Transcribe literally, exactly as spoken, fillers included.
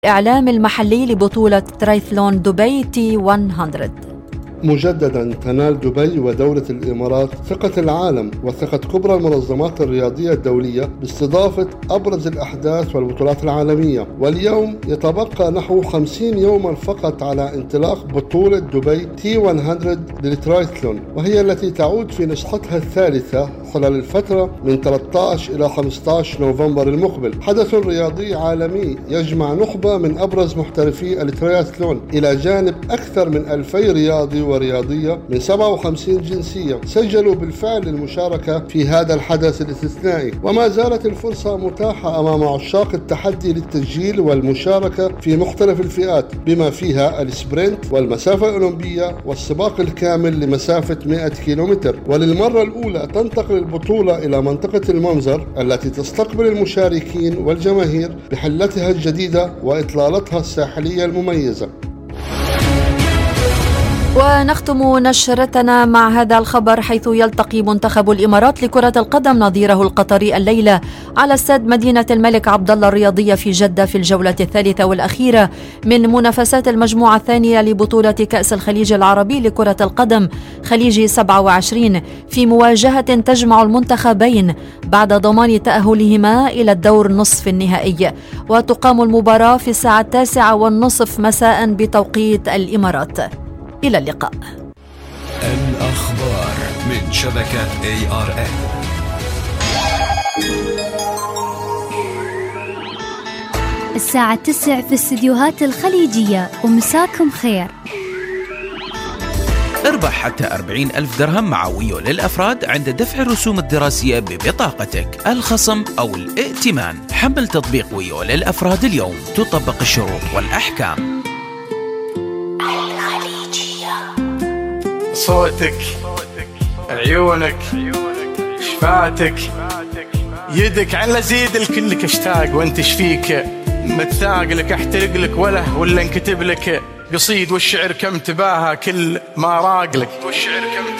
الإعلام المحلي لبطولة ترايثلون دبي تي مئة. مجددا تنال دبي ودولة الإمارات ثقة العالم وثقة كبرى المنظمات الرياضية الدولية باستضافة أبرز الأحداث والبطولات العالمية، واليوم يتبقى نحو خمسين يوما فقط على انطلاق بطولة دبي تي مئة للترايثلون، وهي التي تعود في نسختها الثالثة خلال الفترة من ثلاثة عشر إلى خمسة عشر نوفمبر المقبل. حدث رياضي عالمي يجمع نخبة من أبرز محترفي الترايثلون إلى جانب أكثر من ألفي رياضي ورياضية من سبعة وخمسين جنسية سجلوا بالفعل المشاركة في هذا الحدث الاستثنائي، وما زالت الفرصة متاحة أمام عشاق التحدي للتسجيل والمشاركة في مختلف الفئات بما فيها السبرنت والمسافة الأولمبية والسباق الكامل لمسافة مئة كيلومتر. وللمرة الأولى تنتقل البطولة إلى منطقة المنظر التي تستقبل المشاركين والجماهير بحلتها الجديدة وإطلالتها الساحلية المميزة. ونختم نشرتنا مع هذا الخبر، حيث يلتقي منتخب الإمارات لكرة القدم نظيره القطري الليلة على استاد مدينة الملك عبدالله الرياضية في جدة في الجولة الثالثة والأخيرة من منافسات المجموعة الثانية لبطولة كأس الخليج العربي لكرة القدم خليج سبعة وعشرين، في مواجهة تجمع المنتخبين بعد ضمان تأهلهما إلى الدور نصف النهائي. وتقام المباراة في الساعة التاسعة والنصف مساء بتوقيت الإمارات. إلى اللقاء. الأخبار من شبكة إيه آر إن. الساعة تسع في استديوهات الخليجية، ومساكم خير. اربح حتى أربعين ألف درهم مع ويو للأفراد عند دفع الرسوم الدراسية ببطاقتك، الخصم أو الائتمان. حمل تطبيق ويو للأفراد اليوم، تطبق الشروط والأحكام. صوتك، عيونك، شفاتك، يدك، عن لزيد الكلك اشتاق وانت شفيك، متثاق لك احترق لك وله ولا انكتب لك قصيد، والشعر كم تباهى كل ما راق لك، والشعر كم